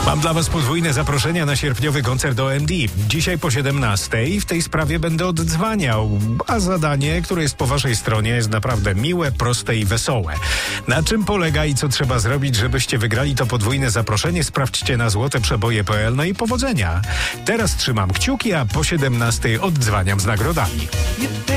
Mam dla was podwójne zaproszenia na sierpniowy koncert OMD. Dzisiaj po 17:00 w tej sprawie będę oddzwaniał, a zadanie, które jest po waszej stronie, jest naprawdę miłe, proste i wesołe. Na czym polega i co trzeba zrobić, żebyście wygrali to podwójne zaproszenie? Sprawdźcie na złoteprzeboje.pl. No i powodzenia. Teraz trzymam kciuki, a po 17:00 oddzwaniam z nagrodami.